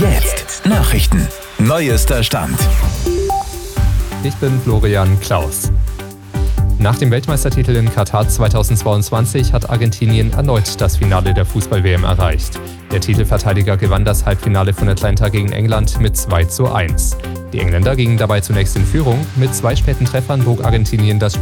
Jetzt Nachrichten. Neuester Stand. Ich bin Florian Klaus. Nach dem Weltmeistertitel in Katar 2022 hat Argentinien erneut das Finale der Fußball-WM erreicht. Der Titelverteidiger gewann das Halbfinale von Atlanta gegen England mit 2:1. Die Engländer gingen dabei zunächst in Führung. Mit 2 späten Treffern bog Argentinien das